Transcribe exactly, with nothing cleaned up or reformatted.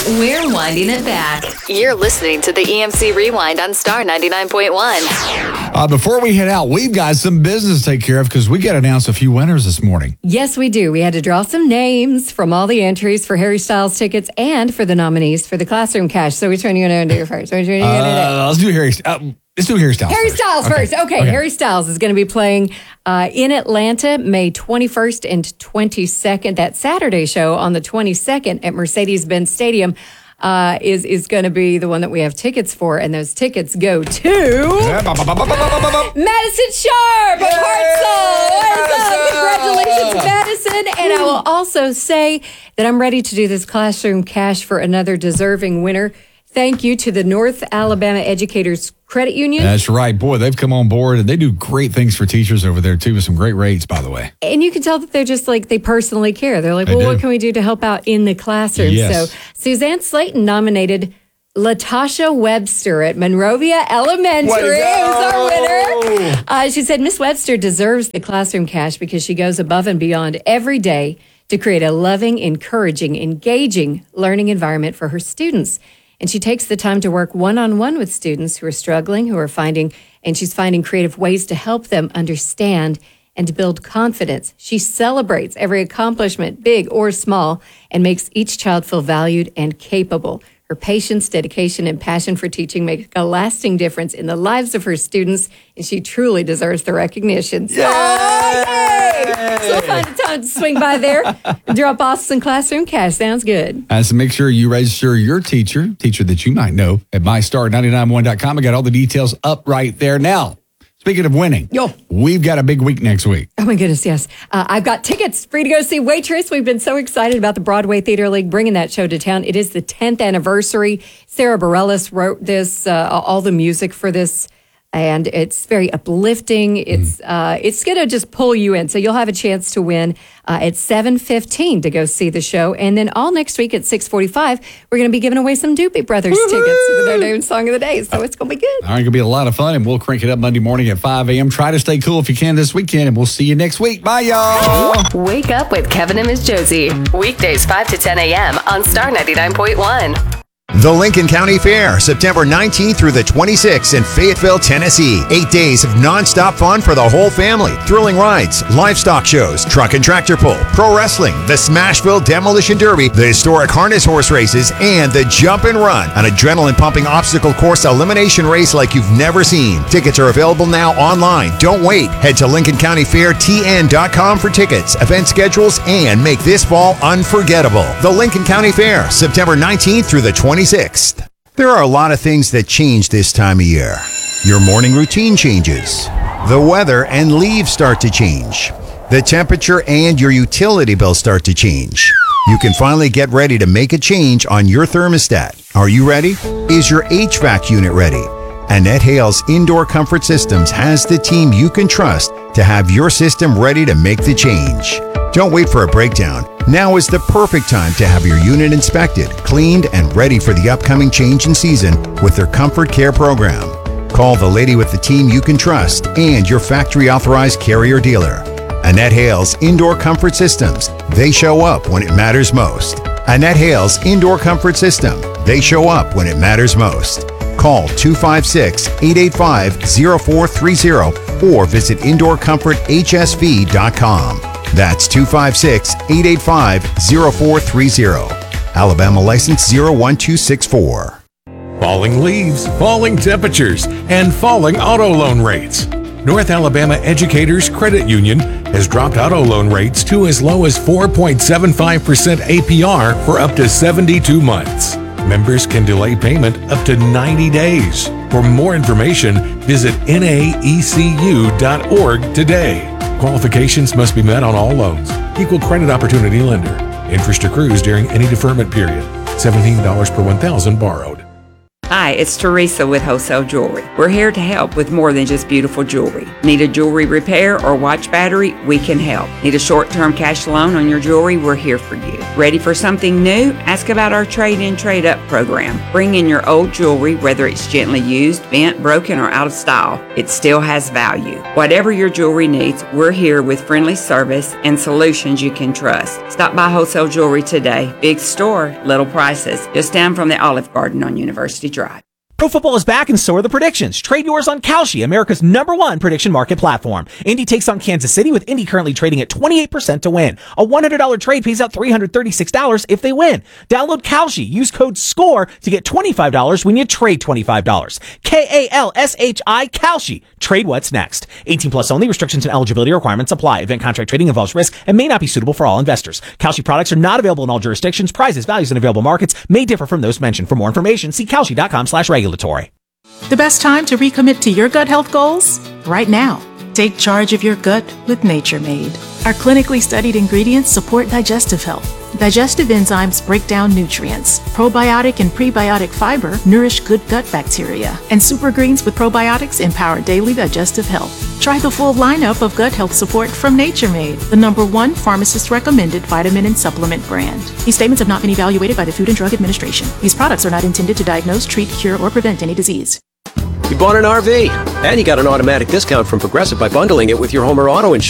We're winding it back. You're listening to the E M C Rewind on Star ninety-nine point one. Uh, before we head out, we've got some business to take care of because we got to announce a few winners this morning. Yes, we do. We had to draw some names from all the entries for Harry Styles tickets and for the nominees for the Classroom Cash. So which one are you going to do first? Which one are you going to do? Uh, let's do Harry. Uh, let's do Harry Styles. Harry first. Styles okay. first. Okay. okay, Harry Styles is going to be playing uh, in Atlanta May twenty-first and twenty-second. That Saturday show on the twenty-second at Mercedes-Benz Stadium. Uh, is is going to be the one that we have tickets for, and those tickets go to Madison Sharp of Hartselle. What is up? Congratulations, Madison. And I will also say that I'm ready to do this Classroom Cash for another deserving winner. Thank you to the North Alabama Educators Credit Union. That's right. Boy, they've come on board, and they do great things for teachers over there, too, with some great rates, by the way. And you can tell that they're just like, they personally care. They're like, They well, do. what can we do to help out in the classroom? Yes. So Suzanne Slayton nominated Latasha Webster at Monrovia Elementary. Way to go. Who's our winner? Uh, she said Miss Webster deserves the Classroom Cash because she goes above and beyond every day to create a loving, encouraging, engaging learning environment for her students. And she takes the time to work one-on-one with students who are struggling, who are finding, and she's finding creative ways to help them understand and to build confidence. She celebrates every accomplishment, big or small, and makes each child feel valued and capable. Her patience, dedication, and passion for teaching make a lasting difference in the lives of her students, and she truly deserves the recognition. So, yay! So we'll find a time to swing by there and drop off some Classroom Cash. Sounds good. Uh, so make sure you register your teacher, teacher that you might know, at my star nine nine one dot com. I got all the details up right there. Now, speaking of winning, Yo. we've got a big week next week. Oh, my goodness, yes. Uh, I've got tickets free to go see Waitress. We've been so excited about the Broadway Theater League bringing that show to town. It is the tenth anniversary. Sarah Bareilles wrote this, uh, all the music for this, and it's very uplifting. It's uh, it's going to just pull you in. So you'll have a chance to win uh, at seven fifteen to go see the show. And then all next week at six forty-five, we're going to be giving away some Doobie Brothers Woo-hoo! tickets with their new song of the day. So it's going to be good. All right, going to be a lot of fun, and we'll crank it up Monday morning at five a.m. Try to stay cool if you can this weekend, and we'll see you next week. Bye, y'all. Wake up with Kevin and Miss Josie. Weekdays five to ten a.m. on Star ninety-nine point one. The Lincoln County Fair, September nineteenth through the twenty-sixth in Fayetteville, Tennessee. Eight days of nonstop fun for the whole family. Thrilling rides, livestock shows, truck and tractor pull, pro wrestling, the Smashville Demolition Derby, the historic harness horse races, and the Jump and Run, an adrenaline-pumping obstacle course elimination race like you've never seen. Tickets are available now online. Don't wait. Head to Lincoln County Fair T N dot com for tickets, event schedules, and make this fall unforgettable. The Lincoln County Fair, September nineteenth through the twenty-sixth. There are a lot of things that change this time of year. Your morning routine changes. The weather and leaves start to change. The temperature and your utility bills start to change. You can finally get ready to make a change on your thermostat. Are you ready? Is your H V A C unit ready? Annette Hale's Indoor Comfort Systems has the team you can trust to have your system ready to make the change. Don't wait for a breakdown. Now is the perfect time to have your unit inspected, cleaned, and ready for the upcoming change in season with their Comfort Care program. Call the lady with the team you can trust and your factory authorized carrier dealer. Annette Hale's Indoor Comfort Systems. They show up when it matters most. Annette Hale's Indoor Comfort System. They show up when it matters most. Call two five six, eight eight five, zero four three zero or visit indoor comfort h s v dot com. That's two five six, eight eight five, zero four three zero. Alabama license zero one two six four. Falling leaves, falling temperatures, and falling auto loan rates. North Alabama Educators Credit Union has dropped auto loan rates to as low as four point seven five percent A P R for up to seventy-two months. Members can delay payment up to ninety days. For more information, visit N A E C U dot org today. Qualifications must be met on all loans. Equal credit opportunity lender. Interest accrues during any deferment period. seventeen dollars per one thousand borrowed. Hi, it's Teresa with Wholesale Jewelry. We're here to help with more than just beautiful jewelry. Need a jewelry repair or watch battery? We can help. Need a short-term cash loan on your jewelry? We're here for you. Ready for something new? Ask about our trade-in, trade-up program. Bring in your old jewelry, whether it's gently used, bent, broken, or out of style. It still has value. Whatever your jewelry needs, we're here with friendly service and solutions you can trust. Stop by Wholesale Jewelry today. Big store, little prices. Just down from the Olive Garden on University Drive. Pro football is back and so are the predictions. Trade yours on Kalshi, America's number one prediction market platform. Indy takes on Kansas City with Indy currently trading at twenty-eight percent to win. A one hundred dollars trade pays out three hundred thirty-six dollars if they win. Download Kalshi. Use code SCORE to get twenty-five dollars when you trade twenty-five dollars. K A L S H I, Kalshi. Trade what's next. eighteen plus only. Restrictions and eligibility requirements apply. Event contract trading involves risk and may not be suitable for all investors. Kalshi products are not available in all jurisdictions. Prices, values, and available markets may differ from those mentioned. For more information, see kalshi.com slash regulatory. The best time to recommit to your gut health goals? Right now. Take charge of your gut with Nature Made. Our clinically studied ingredients support digestive health. Digestive enzymes break down nutrients. Probiotic and prebiotic fiber nourish good gut bacteria. And super greens with probiotics empower daily digestive health. Try the full lineup of gut health support from Nature Made, the number one pharmacist-recommended vitamin and supplement brand. These statements have not been evaluated by the Food and Drug Administration. These products are not intended to diagnose, treat, cure, or prevent any disease. You bought an R V, and you got an automatic discount from Progressive by bundling it with your home or auto insurance.